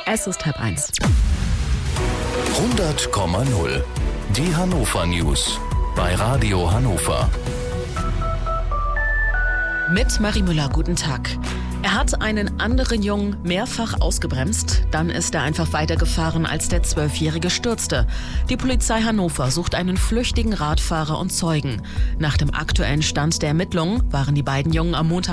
Es ist 12:30. 100,0. Die Hannover News bei Radio Hannover. Mit Marie Müller, guten Tag. Er hat einen anderen Jungen mehrfach ausgebremst. Dann ist er einfach weitergefahren, als der 12-Jährige stürzte. Die Polizei Hannover sucht einen flüchtigen Radfahrer und Zeugen. Nach dem aktuellen Stand der Ermittlungen waren die beiden Jungen am Montag